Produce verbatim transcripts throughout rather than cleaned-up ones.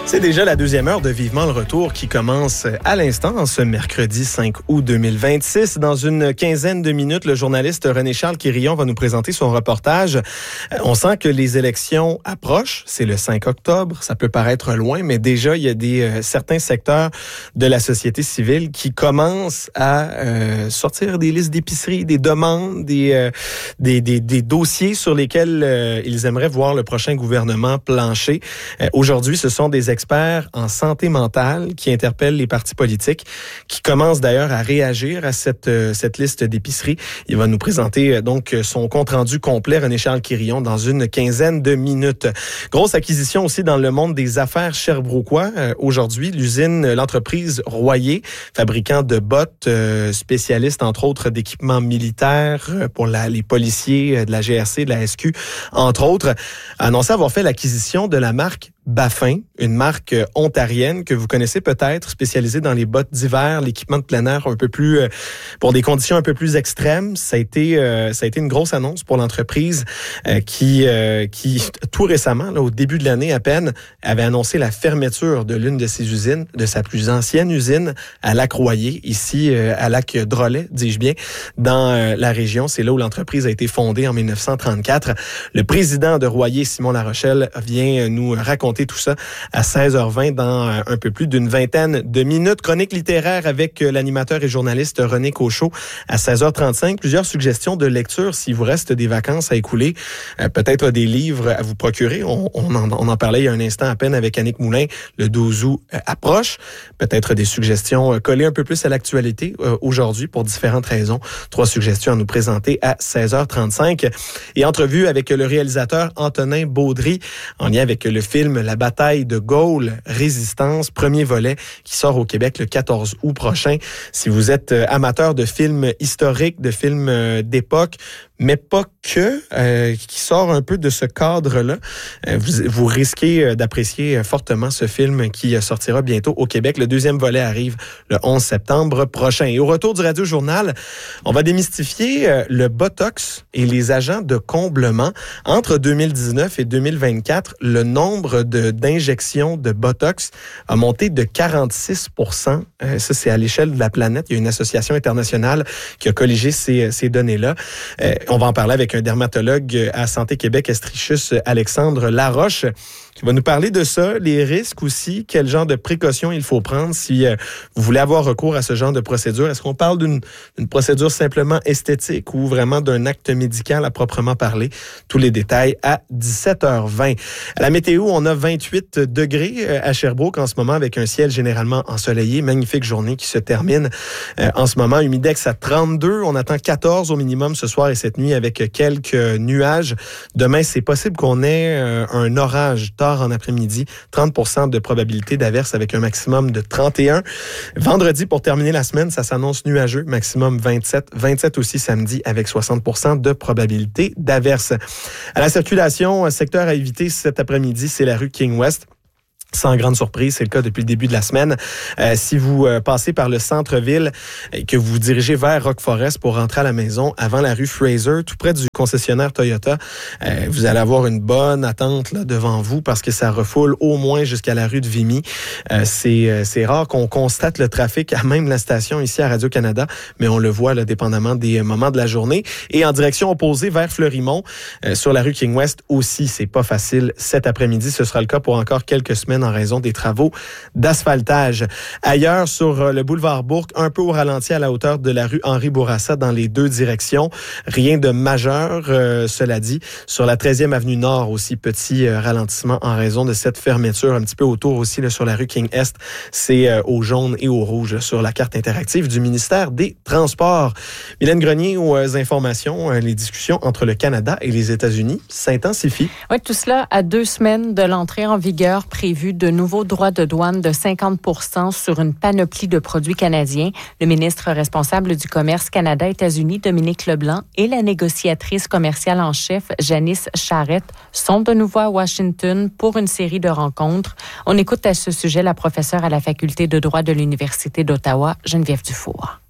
C'est déjà la deuxième heure de Vivement le retour qui commence à l'instant, en ce mercredi cinq août deux mille vingt-six. Dans une quinzaine de minutes, le journaliste René-Charles Quirillon va nous présenter son reportage. On sent que les élections approchent. C'est le cinq octobre. Ça peut paraître loin, mais déjà, il y a des euh, certains secteurs de la société civile qui commencent à euh, sortir des listes d'épicerie, des demandes, des, euh, des, des, des dossiers sur lesquels euh, ils aimeraient voir le prochain gouvernement plancher. Euh, aujourd'hui, ce sont des experts en santé mentale qui interpellent les partis politiques, qui commencent d'ailleurs à réagir à cette, euh, cette liste d'épicerie. Il va nous présenter euh, donc son compte-rendu complet, René-Charles Quirillon, dans une quinzaine de minutes. Grosse acquisition aussi dans le monde des affaires sherbrookois. Euh, aujourd'hui, l'usine, l'entreprise Royer, fabricant de bottes, euh, spécialiste entre autres d'équipements militaires euh, pour la, les policiers euh, de la G R C, de la S Q, entre autres, a annoncé avoir fait l'acquisition de la marque Baffin, une marque ontarienne que vous connaissez peut-être, spécialisée dans les bottes d'hiver, l'équipement de plein air un peu plus, euh, pour des conditions un peu plus extrêmes. Ça a été, euh, ça a été une grosse annonce pour l'entreprise euh, qui, euh, qui tout récemment, là, au début de l'année à peine, avait annoncé la fermeture de l'une de ses usines, de sa plus ancienne usine à Lac-Royer, ici euh, à Lac-Drolet, dis-je bien, dans euh, la région. C'est là où l'entreprise a été fondée en dix-neuf cent trente-quatre. Le président de Royer, Simon Larochelle, vient nous raconter tout ça à seize heures vingt dans un peu plus d'une vingtaine de minutes. Chronique littéraire avec l'animateur et journaliste René Cochot à seize heures trente-cinq. Plusieurs suggestions de lecture s'il vous reste des vacances à écouler. Euh, peut-être des livres à vous procurer. On, on, en, on en parlait il y a un instant à peine avec Annick Moulin. Le douze août euh, approche. Peut-être des suggestions euh, collées un peu plus à l'actualité euh, aujourd'hui pour différentes raisons. Trois suggestions à nous présenter à seize heures trente-cinq. Et entrevue avec le réalisateur Antonin Baudry en lien avec le film La bataille de Gaulle, Résistance, premier volet qui sort au Québec le quatorze août prochain. Si vous êtes amateur de films historiques, de films d'époque, mais pas que, euh, qui sort un peu de ce cadre-là, euh, vous, vous risquez d'apprécier fortement ce film qui sortira bientôt au Québec. Le deuxième volet arrive le onze septembre prochain. Et au retour du Radio Journal, on va démystifier euh, le Botox et les agents de comblement. Entre deux mille dix-neuf et deux mille vingt-quatre, le nombre de, d'injections de Botox a monté de quarante-six pour cent. Euh, ça, c'est à l'échelle de la planète. Il y a une association internationale qui a colligé ces, ces données-là. Euh, On va en parler avec un dermatologue à Santé Québec Estrichus, Alexandre Laroche, qui va nous parler de ça, les risques aussi, quel genre de précautions il faut prendre si euh, vous voulez avoir recours à ce genre de procédure. Est-ce qu'on parle d'une, d'une procédure simplement esthétique ou vraiment d'un acte médical à proprement parler? Tous les détails à dix-sept heures vingt. À la météo, on a vingt-huit degrés à Sherbrooke en ce moment avec un ciel généralement ensoleillé. Magnifique journée qui se termine euh, en ce moment. Humidex à trente-deux. On attend quatorze au minimum ce soir et cette nuit avec quelques nuages. Demain, c'est possible qu'on ait euh, un orage tard en après-midi. trente pour cent de probabilité d'averse avec un maximum de trente et un. Vendredi, pour terminer la semaine, ça s'annonce nuageux. Maximum vingt-sept. vingt-sept aussi samedi avec soixante pour cent de probabilité d'averse. À la circulation, secteur à éviter cet après-midi, c'est la rue King West. Sans grande surprise, c'est le cas depuis le début de la semaine. Euh, si vous euh, passez par le centre-ville et que vous vous dirigez vers Rock Forest pour rentrer à la maison avant la rue Fraser, tout près du concessionnaire Toyota, euh, vous allez avoir une bonne attente là, devant vous parce que ça refoule au moins jusqu'à la rue de Vimy. Euh, c'est, euh, c'est rare qu'on constate le trafic à même la station ici à Radio-Canada, mais on le voit là, dépendamment des moments de la journée. Et en direction opposée vers Fleurimont, euh, sur la rue King West aussi, c'est pas facile cet après-midi. Ce sera le cas pour encore quelques semaines en raison des travaux d'asphaltage. Ailleurs, sur le boulevard Bourque, un peu au ralenti à la hauteur de la rue Henri Bourassa dans les deux directions. Rien de majeur, euh, cela dit. Sur la treizième avenue Nord aussi, petit euh, ralentissement en raison de cette fermeture. Un petit peu autour aussi là, sur la rue King-Est, c'est euh, au jaune et au rouge là, sur la carte interactive du ministère des Transports. Mylène Grenier aux euh, informations. Euh, les discussions entre le Canada et les États-Unis s'intensifient. Oui, tout cela à deux semaines de l'entrée en vigueur prévue de nouveaux droits de douane de cinquante pour cent sur une panoplie de produits canadiens. Le ministre responsable du commerce Canada-États-Unis, Dominique Leblanc, et la négociatrice commerciale en chef, Janice Charette, sont de nouveau à Washington pour une série de rencontres. On écoute à ce sujet la professeure à la faculté de droit de l'Université d'Ottawa, Geneviève Dufour.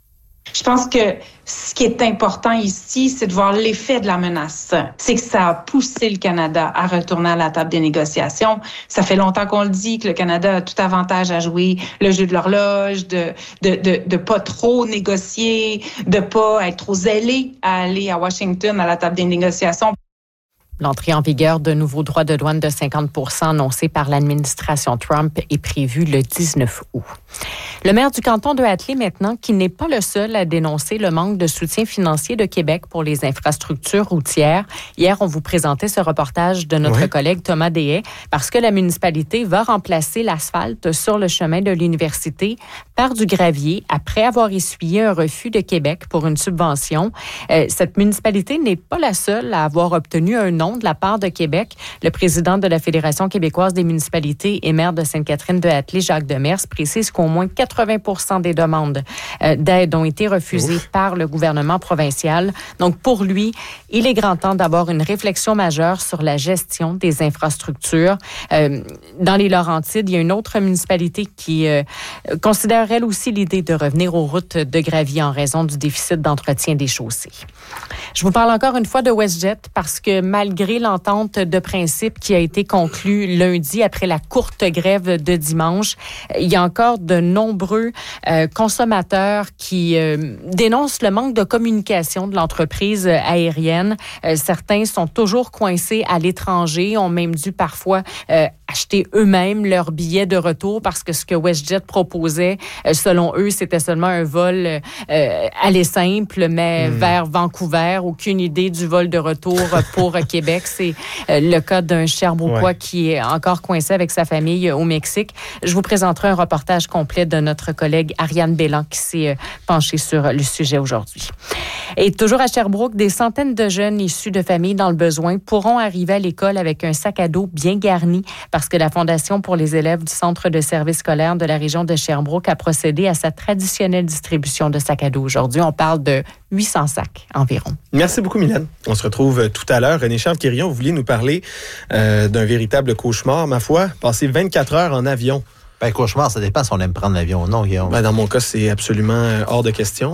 Je pense que ce qui est important ici, c'est de voir l'effet de la menace. C'est que ça a poussé le Canada à retourner à la table des négociations. Ça fait longtemps qu'on le dit, que le Canada a tout avantage à jouer le jeu de l'horloge, de de de, de pas trop négocier, de pas être trop zélé à aller à Washington à la table des négociations. L'entrée en vigueur de nouveaux droits de douane de cinquante pour cent annoncés par l'administration Trump est prévue le dix-neuf août. Le maire du canton de Hatley, maintenant, qui n'est pas le seul à dénoncer le manque de soutien financier de Québec pour les infrastructures routières. Hier, on vous présentait ce reportage de notre oui. collègue Thomas Deshaies, parce que la municipalité va remplacer l'asphalte sur le chemin de l'université par du gravier après avoir essuyé un refus de Québec pour une subvention. Euh, cette municipalité n'est pas la seule à avoir obtenu un non de la part de Québec. Le président de la Fédération québécoise des municipalités et maire de Sainte-Catherine de Hatley, Jacques Demers, précise qu'au moins quatre-vingts pour cent des demandes euh, d'aide ont été refusées Ouf. par le gouvernement provincial. Donc, pour lui, il est grand temps d'avoir une réflexion majeure sur la gestion des infrastructures. Euh, dans les Laurentides, il y a une autre municipalité qui euh, considère elle aussi l'idée de revenir aux routes de gravier en raison du déficit d'entretien des chaussées. Je vous parle encore une fois de WestJet parce que malgré l'entente de principe qui a été conclue lundi après la courte grève de dimanche, il y a encore de nombreux euh, consommateurs qui euh, dénoncent le manque de communication de l'entreprise aérienne. Euh, certains sont toujours coincés à l'étranger, ont même dû parfois euh, acheter eux-mêmes leurs billets de retour parce que ce que WestJet proposait, euh, selon eux, c'était seulement un vol euh, aller simple, mais mmh. vers Vancouver. Aucune idée du vol de retour pour Québec. C'est euh, le cas d'un Sherbrookeois ouais. qui est encore coincé avec sa famille au Mexique. Je vous présenterai un reportage complet de notre collègue Ariane Bélan qui s'est euh, penchée sur le sujet aujourd'hui. Et toujours à Sherbrooke, des centaines de jeunes issus de familles dans le besoin pourront arriver à l'école avec un sac à dos bien garni parce que la Fondation pour les élèves du Centre de services scolaires de la région de Sherbrooke a procédé à sa traditionnelle distribution de sacs à dos. Aujourd'hui, on parle de huit cents sacs environ. Merci beaucoup, Mylène. On se retrouve tout à l'heure. René-Charles Quirion, vous vouliez nous parler euh, d'un véritable cauchemar, ma foi. Passer vingt-quatre heures en avion. Ben, cauchemar, ça dépend si on aime prendre l'avion ou non, Guillaume. Ben, dans mon cas, c'est absolument hors de question.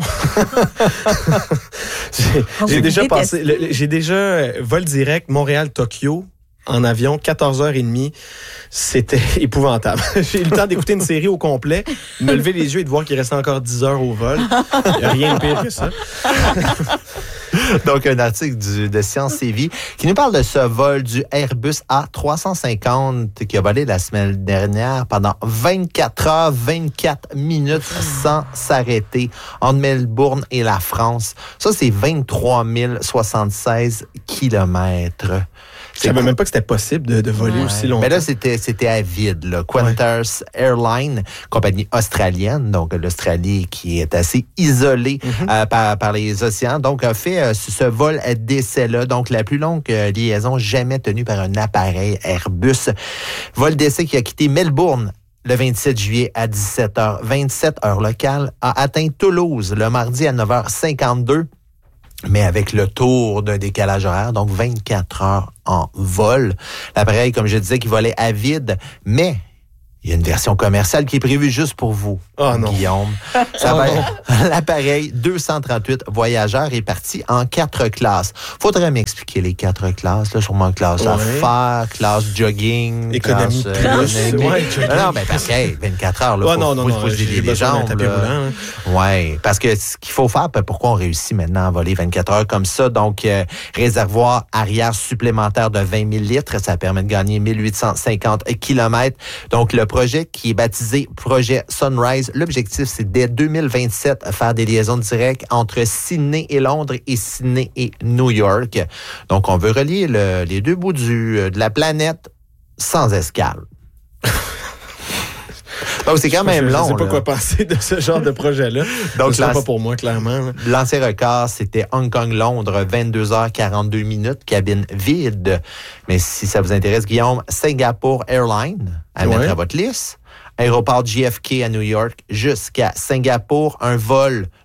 j'ai, j'ai déjà passé, le, j'ai déjà vol direct Montréal-Tokyo en avion, quatorze heures trente. C'était épouvantable. J'ai eu le temps d'écouter une série au complet, me lever les yeux et de voir qu'il restait encore dix heures au vol. Il n'y a rien de pire que ça. Donc, un article du, de Science et Vie qui nous parle de ce vol du Airbus A trois cent cinquante qui a volé la semaine dernière pendant vingt-quatre heures, vingt-quatre minutes sans s'arrêter entre Melbourne et la France. Ça, c'est vingt-trois mille soixante-seize kilomètres. Je savais même pas que c'était possible de, de voler ouais. aussi longtemps. Mais là, c'était, c'était à vide. Là. Qantas ouais. Airlines, compagnie australienne, donc l'Australie qui est assez isolée mm-hmm. euh, par, par les océans, donc a fait euh, ce vol d'essai-là, donc la plus longue euh, liaison jamais tenue par un appareil Airbus. Vol d'essai qui a quitté Melbourne le vingt-sept juillet à dix-sept heures vingt-sept, heure locale, a atteint Toulouse le mardi à neuf heures cinquante-deux. Mais avec le tour d'un décalage horaire, donc vingt-quatre heures en vol. L'appareil, comme je disais, qui volait à vide, mais il y a une version commerciale qui est prévue juste pour vous, oh non. Guillaume. Ça va être l'appareil deux cent trente-huit voyageurs est parti en quatre classes. Faudrait m'expliquer les quatre classes, là, sûrement classe ouais. affaires, classe jogging, économie classe... plus. Euh, ouais, non, non, mais parce que hey, vingt-quatre heures, là, ouais, faut, non, non, faut, non, faut se délier les jambes. Hein. Oui, parce que ce qu'il faut faire, pourquoi on réussit maintenant à voler vingt-quatre heures comme ça, donc euh, réservoir arrière supplémentaire de vingt mille litres, ça permet de gagner mille huit cent cinquante kilomètres. Donc, le projet qui est baptisé Projet Sunrise. L'objectif, c'est dès deux mille vingt-sept, faire des liaisons directes entre Sydney et Londres et Sydney et New York. Donc, on veut relier le, les deux bouts du, de la planète sans escale. Donc, c'est quand même je, long. Je sais pas là. quoi penser de ce genre de projet-là. Donc, c'est pas pour moi, clairement. Là. L'ancien record, c'était Hong Kong-Londres, vingt-deux heures quarante-deux minutes, cabine vide. Mais si ça vous intéresse, Guillaume, Singapore Airlines, à ouais. mettre à votre liste. Aéroport J F K à New York jusqu'à Singapour, un vol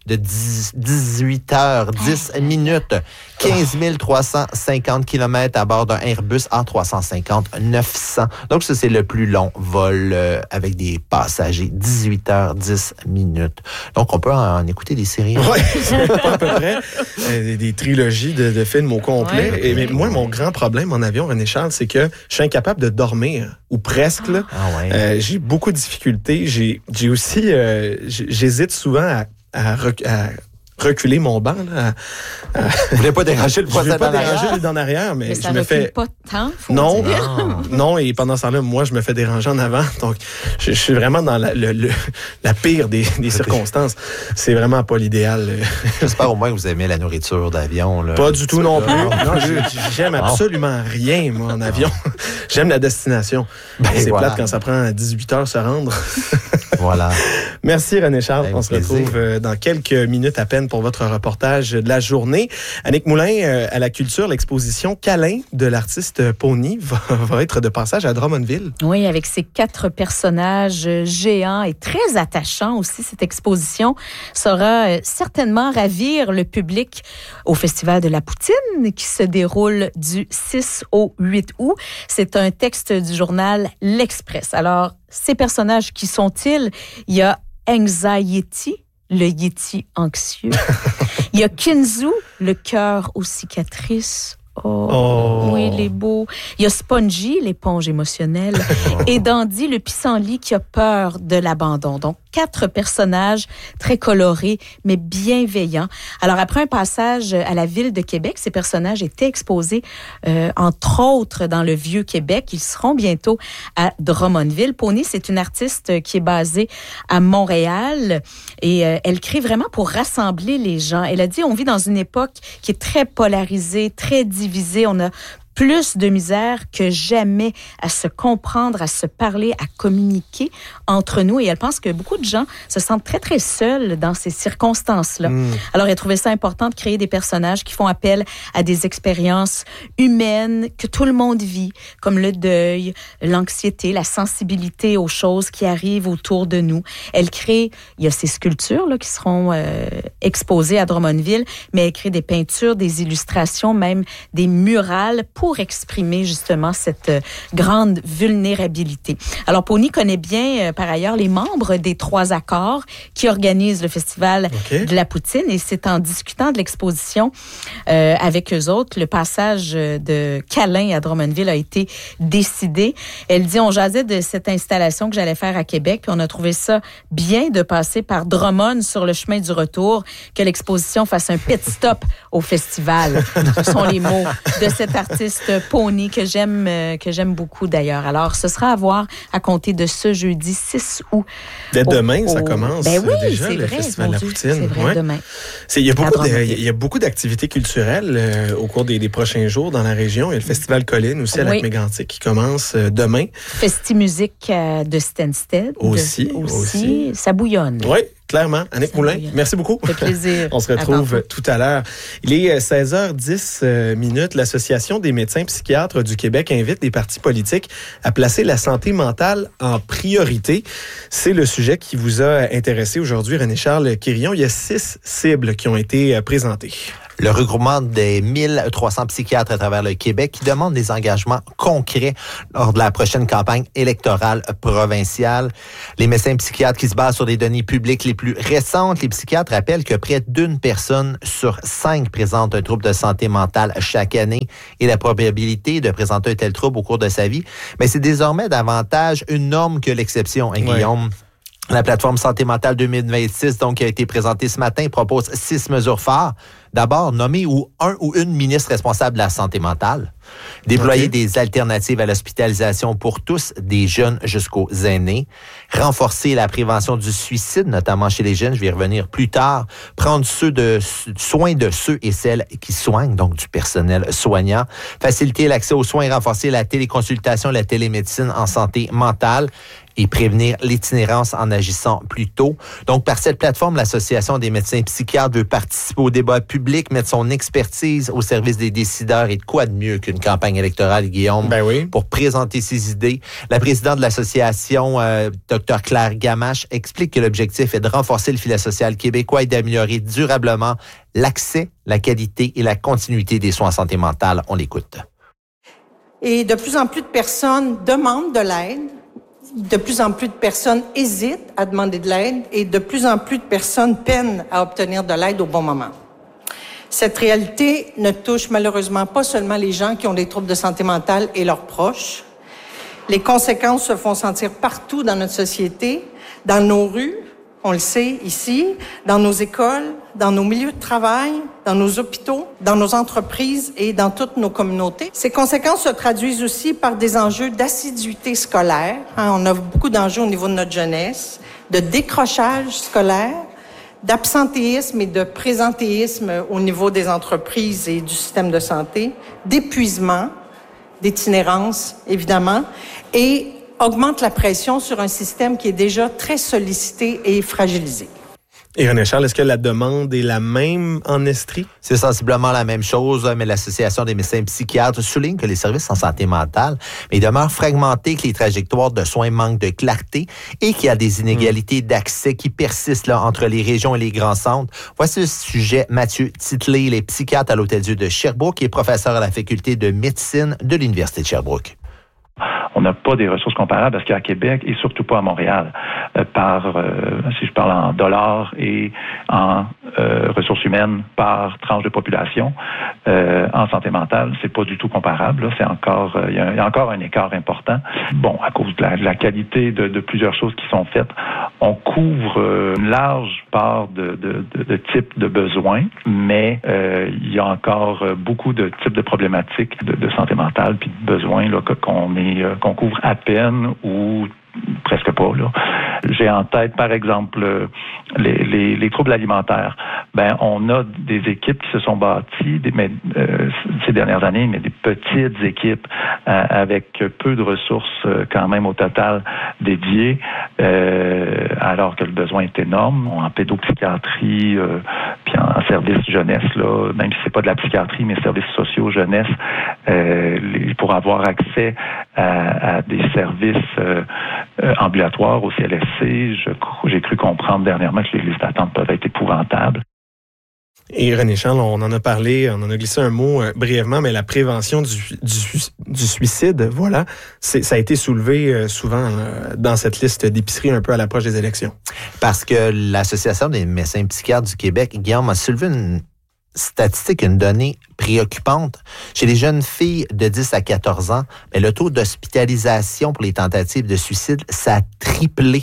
de dix-huit heures dix minutes. quinze mille trois cent cinquante kilomètres à bord d'un Airbus A trois cent cinquante neuf cents. Donc, ça, c'est le plus long vol euh, avec des passagers. dix-huit heures dix minutes. Donc, on peut en écouter des séries. Oui, c'est pas à peu près. Euh, des, des trilogies de, de films au complet. Ouais. Et mais moi, mon grand problème en avion, René Charles, c'est que je suis incapable de dormir, ou presque. Là. Ah ouais. euh, j'ai beaucoup de difficultés. J'ai, j'ai aussi... Euh, j'hésite souvent à, à, rec- à reculer mon banc. Là, à, à... Vous voulez pas déranger le poids Je veux pas déranger le d'en arrière, mais, mais je ça me fais... pas tant, faut non, dire. non, non, et pendant ce temps-là, moi, je me fais déranger en avant. Donc, je, je suis vraiment dans la, le, le, la pire des, des circonstances. C'est vraiment pas l'idéal. J'espère au moins que vous aimez la nourriture d'avion. Là. Pas du tout non plus. Non, je, j'aime absolument rien, moi, en avion. J'aime la destination. Ben, c'est voilà. Plate quand ça prend dix-huit heures se rendre. Voilà. Merci René Charles. Avec On se plaisir. retrouve dans quelques minutes à peine pour votre reportage de la journée. Annick Moulin, à la culture, l'exposition Câlin de l'artiste Pony va, va être de passage à Drummondville. Oui, avec ses quatre personnages géants et très attachants aussi. Cette exposition saura certainement ravir le public au Festival de la Poutine qui se déroule du six au huit août. C'est un texte du journal L'Express. Alors, ces personnages, qui sont-ils? Il y a Anxiety, le Yeti anxieux. Il y a Kinzu, le cœur aux cicatrices. Oh, oh, oui, il est beau. Il y a Spongy, l'éponge émotionnelle, et Dandy, le pissenlit qui a peur de l'abandon. Donc, quatre personnages très colorés, mais bienveillants. Alors, après un passage à la ville de Québec, ces personnages étaient exposés, euh, entre autres, dans le Vieux-Québec. Ils seront bientôt à Drummondville. Pony, c'est une artiste qui est basée à Montréal et euh, elle crée vraiment pour rassembler les gens. Elle a dit, on vit dans une époque qui est très polarisée, très divisée. On a plus de misère que jamais à se comprendre, à se parler, à communiquer entre nous. Et elle pense que beaucoup de gens se sentent très, très seuls dans ces circonstances-là. Mmh. Alors, elle trouvait ça important de créer des personnages qui font appel à des expériences humaines que tout le monde vit, comme le deuil, l'anxiété, la sensibilité aux choses qui arrivent autour de nous. Elle crée, il y a ces sculptures là, qui seront euh, exposées à Drummondville, mais elle crée des peintures, des illustrations, même des murales pour exprimer justement cette euh, grande vulnérabilité. Alors, Pony connaît bien, euh, par ailleurs, les membres des Trois Accords qui organisent le Festival okay. de la Poutine et c'est en discutant de l'exposition euh, avec eux autres, le passage de Câlin à Drummondville a été décidé. Elle dit, on jasait de cette installation que j'allais faire à Québec, puis on a trouvé ça bien de passer par Drummond sur le chemin du retour, que l'exposition fasse un pit stop au festival. Ce sont les mots de cet artiste Pony que j'aime euh, que j'aime beaucoup d'ailleurs. Alors, ce sera à voir à compter de ce jeudi six août. Dès au, demain, au... ça commence ben oui, déjà, c'est le vrai, Festival de la Poutine. C'est vrai, ouais. Demain. C'est, il, y a beaucoup de, il y a beaucoup d'activités culturelles euh, au cours des, des prochains jours dans la région. Il y a le Festival Colline aussi à oui. Lac-Mégantic qui commence euh, demain. Festi-Musique euh, de Stansted. Aussi, de, aussi. aussi. Ça bouillonne. Oui. Clairement. Annick Moulin, merci beaucoup. Ça fait plaisir. On se retrouve à tout à l'heure. Il est seize heures dix minutes. L'Association des médecins psychiatres du Québec invite les partis politiques à placer la santé mentale en priorité. C'est le sujet qui vous a intéressé aujourd'hui, René-Charles Quirillon. Il y a six cibles qui ont été présentées. Le regroupement des mille trois cents psychiatres à travers le Québec qui demandent des engagements concrets lors de la prochaine campagne électorale provinciale. Les médecins psychiatres qui se basent sur des données publiques les plus récentes, les psychiatres rappellent que près d'une personne sur cinq présente un trouble de santé mentale chaque année et la probabilité de présenter un tel trouble au cours de sa vie, mais c'est désormais davantage une norme que l'exception, hein, Guillaume? Ouais. La plateforme Santé mentale deux mille vingt-six, donc, qui a été présentée ce matin, propose six mesures phares. D'abord, nommer ou un ou une ministre responsable de la santé mentale. Déployer okay. des alternatives à l'hospitalisation pour tous, des jeunes jusqu'aux aînés. Renforcer la prévention du suicide, notamment chez les jeunes. Je vais y revenir plus tard. Prendre ceux de, soin de ceux et celles qui soignent, donc du personnel soignant. Faciliter l'accès aux soins et renforcer la téléconsultation, la télémédecine en santé mentale. Et prévenir l'itinérance en agissant plus tôt. Donc, par cette plateforme, l'Association des médecins psychiatres veut participer au débat public public mette son expertise au service des décideurs et de quoi de mieux qu'une campagne électorale, Guillaume, ben oui. pour présenter ses idées. La présidente de l'association, euh, Dr Claire Gamache, explique que l'objectif est de renforcer le filet social québécois et d'améliorer durablement l'accès, la qualité et la continuité des soins en santé mentale. On l'écoute. Et de plus en plus de personnes demandent de l'aide. De plus en plus de personnes hésitent à demander de l'aide et de plus en plus de personnes peinent à obtenir de l'aide au bon moment. Cette réalité ne touche malheureusement pas seulement les gens qui ont des troubles de santé mentale et leurs proches. Les conséquences se font sentir partout dans notre société, dans nos rues, on le sait ici, dans nos écoles, dans nos milieux de travail, dans nos hôpitaux, dans nos entreprises et dans toutes nos communautés. Ces conséquences se traduisent aussi par des enjeux d'assiduité scolaire. Hein, on a beaucoup d'enjeux au niveau de notre jeunesse, de décrochage scolaire, d'absentéisme et de présentéisme au niveau des entreprises et du système de santé, d'épuisement, d'itinérance, évidemment, et augmente la pression sur un système qui est déjà très sollicité et fragilisé. Et René Charles, est-ce que la demande est la même en Estrie? C'est sensiblement la même chose, mais l'Association des médecins psychiatres souligne que les services en santé mentale mais demeurent fragmentés, que les trajectoires de soins manquent de clarté et qu'il y a des inégalités mmh. d'accès qui persistent là, entre les régions et les grands centres. Voici le sujet Mathieu Titley, il est psychiatre à l'Hôtel-Dieu de Sherbrooke et professeur à la faculté de médecine de l'Université de Sherbrooke. On n'a pas des ressources comparables à ce qu'il y a à Québec et surtout pas à Montréal. Euh, par, euh, si je parle en dollars et en euh, ressources humaines par tranche de population, euh, en santé mentale, c'est pas du tout comparable. Là. C'est encore, il euh, y, y a encore un écart important. Bon, à cause de la, de la qualité de, de plusieurs choses qui sont faites, on couvre euh, une large part de, de, de, de types de besoins, mais euh, il y a encore beaucoup de types de problématiques de, de santé mentale puis de besoins là, qu'on est euh, qu'on couvre à peine ou presque pas. Là. J'ai en tête, par exemple, les, les, les troubles alimentaires. Ben, on a des équipes qui se sont bâties des, mais, euh, ces dernières années, mais des petites équipes euh, avec peu de ressources euh, quand même au total dédiées, euh, alors que le besoin est énorme. En pédopsychiatrie, euh, puis en service jeunesse, là, même si c'est pas de la psychiatrie, mais services sociaux jeunesse, euh, les, pour avoir accès à, à des services euh, Euh, ambulatoire au C L S C. Je, j'ai cru comprendre dernièrement que les listes d'attente peuvent être épouvantables. Et René Charles, on en a parlé, on en a glissé un mot euh, brièvement, mais la prévention du, du, du suicide, voilà, c'est, ça a été soulevé euh, souvent euh, dans cette liste d'épicerie un peu à l'approche des élections. Parce que l'Association des médecins psychiatres du Québec, Guillaume, a soulevé une statistique, une donnée préoccupante. Chez les jeunes filles de dix à quatorze ans, mais le taux d'hospitalisation pour les tentatives de suicide, ça a triplé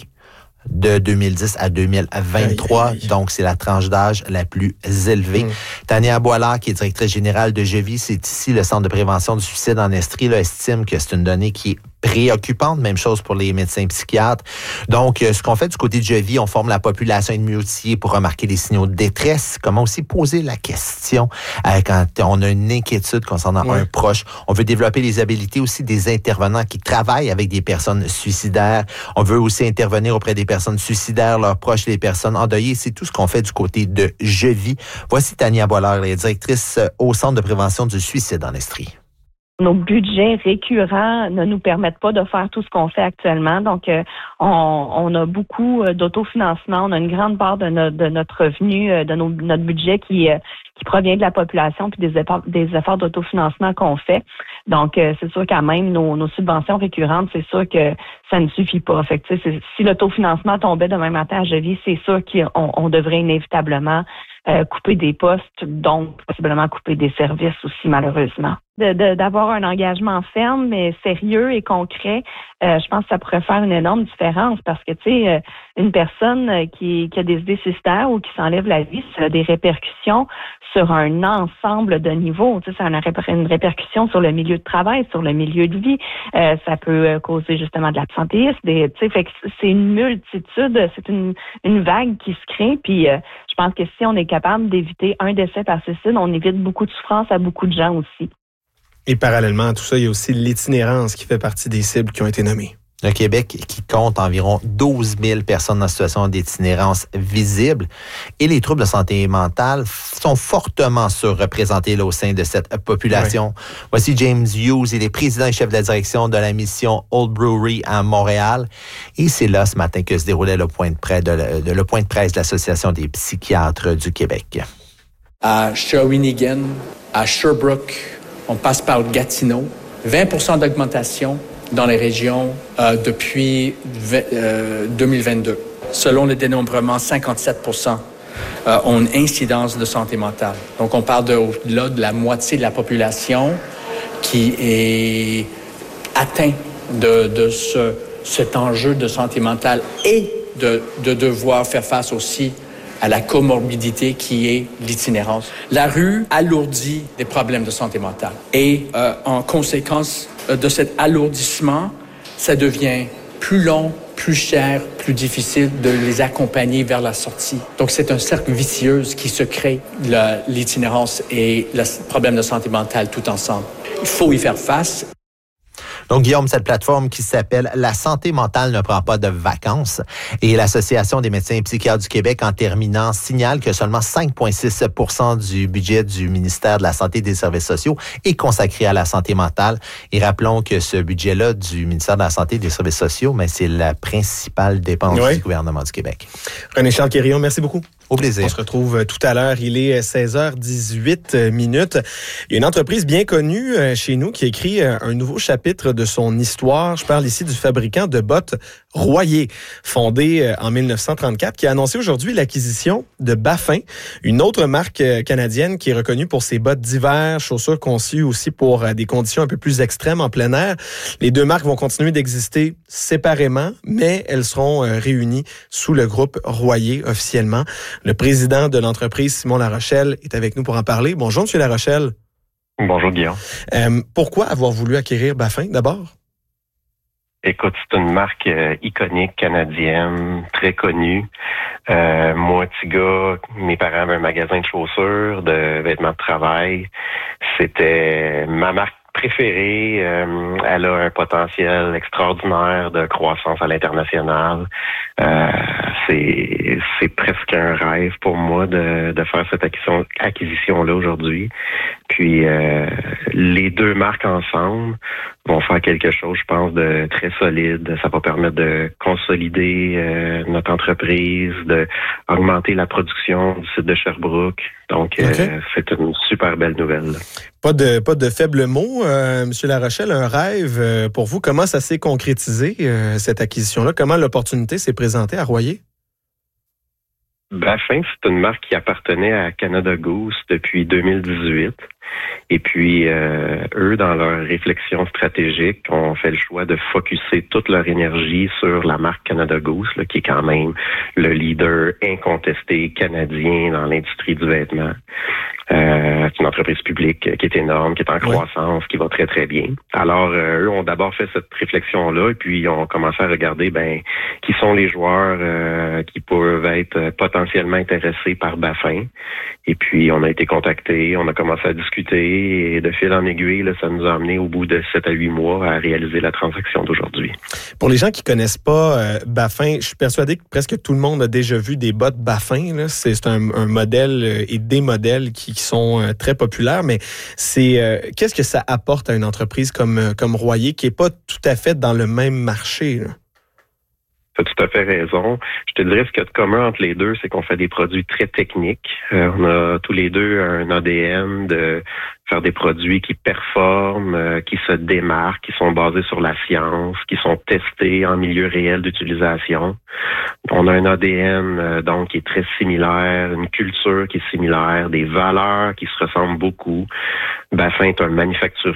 de deux mille dix à deux mille vingt-trois. Aïe, aïe. Donc, c'est la tranche d'âge la plus élevée. Mmh. Tania Boilard, qui est directrice générale de Jevi, c'est ici le Centre de prévention du suicide en Estrie, là, estime que c'est une donnée qui est préoccupante. Même chose pour les médecins psychiatres. Donc, ce qu'on fait du côté de Jevi, on forme la population et mieux outillée pour remarquer les signaux de détresse. Comment aussi poser la question euh, quand on a une inquiétude concernant ouais. un proche. On veut développer les habiletés aussi des intervenants qui travaillent avec des personnes suicidaires. On veut aussi intervenir auprès des personnes suicidaires, leurs proches, les personnes endeuillées. C'est tout ce qu'on fait du côté de Jevi. Voici Tania Boilard, la directrice au Centre de prévention du suicide en Estrie. Nos budgets récurrents ne nous permettent pas de faire tout ce qu'on fait actuellement. Donc, euh, on, on a beaucoup d'autofinancement. On a une grande part de, no, de notre revenu, de nos, notre budget qui, euh, qui provient de la population puis des efforts, des efforts d'autofinancement qu'on fait. Donc, euh, c'est sûr qu'à même nos, nos subventions récurrentes, c'est sûr que ça ne suffit pas. Fait que, c'est, si l'autofinancement tombait demain matin à Jevi, c'est sûr qu'on on devrait inévitablement euh, couper des postes, donc possiblement couper des services aussi, malheureusement. De, de, d'avoir un engagement ferme, mais sérieux et concret, euh, je pense que ça pourrait faire une énorme différence parce que, tu sais, euh, une personne qui, qui a des idées suicidaires ou qui s'enlève la vie, ça a des répercussions sur un ensemble de niveaux. Tu sais, ça a une, ré- une répercussion sur le milieu de travail, sur le milieu de vie. Euh, ça peut causer justement de l'absentéisme. Des, tu sais, fait que c'est une multitude, c'est une, une vague qui se crée. Puis, euh, je pense que si on est capable d'éviter un décès par suicide, on évite beaucoup de souffrance à beaucoup de gens aussi. Et parallèlement à tout ça, il y a aussi l'itinérance qui fait partie des cibles qui ont été nommées. Le Québec qui compte environ douze mille personnes en situation d'itinérance visible et les troubles de santé mentale sont fortement surreprésentés là, au sein de cette population. Oui. Voici James Hughes, il est président et chef de la direction de la mission Old Brewery à Montréal. Et c'est là ce matin que se déroulait le point de presse de, de, le point de, presse de l'Association des psychiatres du Québec. À Shawinigan, à Sherbrooke, on passe par Gatineau, vingt pour cent d'augmentation dans les régions euh, depuis euh, deux mille vingt-deux. Selon le dénombrement, cinquante-sept pour cent euh, ont une incidence de santé mentale. Donc, on parle de, au-delà de la moitié de la population qui est atteinte de, de ce, cet enjeu de santé mentale et de, de devoir faire face aussi à la comorbidité qui est l'itinérance. La rue alourdit des problèmes de santé mentale et euh, en conséquence de cet alourdissement, ça devient plus long, plus cher, plus difficile de les accompagner vers la sortie. Donc, c'est un cercle vicieux qui se crée, la, l'itinérance et le problème de santé mentale tout ensemble. Il faut y faire face. Donc, Guillaume, cette plateforme qui s'appelle « La santé mentale ne prend pas de vacances » et l'Association des médecins et psychiatres du Québec, en terminant, signale que seulement cinq virgule six pour cent du budget du ministère de la Santé et des Services sociaux est consacré à la santé mentale. Et rappelons que ce budget-là du ministère de la Santé et des Services sociaux, mais c'est la principale dépense oui. du gouvernement du Québec. René-Charles Quérillon, merci beaucoup. Au plaisir. On se retrouve tout à l'heure. Il est seize heures dix-huit minutes. Il y a une entreprise bien connue chez nous qui a écrit un nouveau chapitre de son histoire. Je parle ici du fabricant de bottes Royer, fondé en dix-neuf cent trente-quatre, qui a annoncé aujourd'hui l'acquisition de Baffin, une autre marque canadienne qui est reconnue pour ses bottes d'hiver, chaussures conçues aussi pour des conditions un peu plus extrêmes en plein air. Les deux marques vont continuer d'exister séparément, mais elles seront réunies sous le groupe Royer officiellement. Le président de l'entreprise, Simon Larochelle, est avec nous pour en parler. Bonjour, M. Larochelle. Bonjour, Guillaume. Euh, pourquoi avoir voulu acquérir Baffin, d'abord? Écoute, c'est une marque euh, iconique canadienne, très connue. Euh, moi, petit gars, mes parents avaient un magasin de chaussures, de vêtements de travail. C'était ma marque préférée. Euh, elle a un potentiel extraordinaire de croissance à l'international. Euh, c'est, c'est presque un rêve pour moi de, de faire cette acquisition, acquisition-là aujourd'hui. Puis euh, les deux marques ensemble vont faire quelque chose, je pense, de très solide. Ça va permettre de consolider euh, notre entreprise, de augmenter la production du site de Sherbrooke. Donc, okay. euh, c'est une super belle nouvelle. Pas de pas de faibles mots, euh, M. Larochelle, un rêve euh, pour vous. Comment ça s'est concrétisé, euh, cette acquisition-là? Comment l'opportunité s'est présentée à Royer? Baffin, c'est une marque qui appartenait à Canada Goose depuis deux mille dix-huit. Et puis, euh, eux, dans leur réflexion stratégique, ont fait le choix de focusser toute leur énergie sur la marque Canada Goose, là, qui est quand même le leader incontesté canadien dans l'industrie du vêtement. Euh, c'est une entreprise publique qui est énorme, qui est en croissance, oui. qui va très, très bien. Alors, euh, eux ont d'abord fait cette réflexion-là et puis ils ont commencé à regarder ben qui sont les joueurs euh, qui peuvent être potentiellement intéressés par Baffin. Et puis, on a été contactés, on a commencé à discuter et de fil en aiguille, là, ça nous a amené au bout de sept à huit mois à réaliser la transaction d'aujourd'hui. Pour les gens qui connaissent pas euh, Baffin, je suis persuadé que presque tout le monde a déjà vu des bottes Baffin. Là. C'est, c'est un, un modèle et des modèles qui, qui sont euh, très populaires, mais c'est euh, qu'est-ce que ça apporte à une entreprise comme, euh, comme Royer qui est pas tout à fait dans le même marché, là? Tu as tout à fait raison. Je te dirais ce qu'il y a de commun entre les deux, c'est qu'on fait des produits très techniques. Euh, on a tous les deux un A D N de faire des produits qui performent, euh, qui se démarquent, qui sont basés sur la science, qui sont testés en milieu réel d'utilisation. On a un A D N euh, donc qui est très similaire, une culture qui est similaire, des valeurs qui se ressemblent beaucoup. Baffin est un manufacturier